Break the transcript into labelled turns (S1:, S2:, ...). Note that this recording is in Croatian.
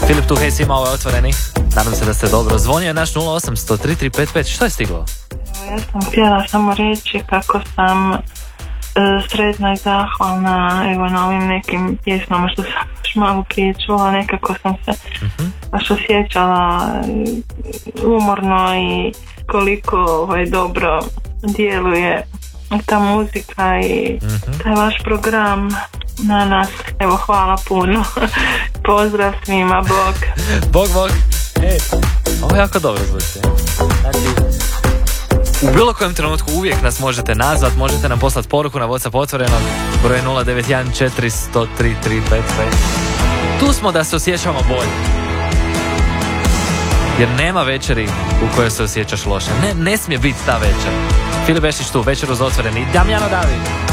S1: Filip tu, hej svima, ovo je Otvoreni. Nadam se da ste dobro. Zvonio je naš 0800 3355. Što je stiglo?
S2: Ja sam htjela samo reći kako sam sretna i zahvalna evo na ovim nekim pjesmama što sam još malo prije čula. Nekako sam se baš osjećala umorno i koliko dobro djeluje ta muzika i taj vaš program na nas. Evo, hvala puno. Pozdrav svima, bog.
S1: Bog. Ovo jako dobro zvuči. Znači, u bilo kojem trenutku uvijek nas možete nazvat, možete nam poslati poruku na WhatsApp Otvorenog, broj 091 400 3355. Tu smo da se osjećamo bolje. Jer nema večeri u kojoj se osjećaš loše. Ne smije biti ta večer. Filip Bešić tu, Večer uz Otvoreni. Damjano David.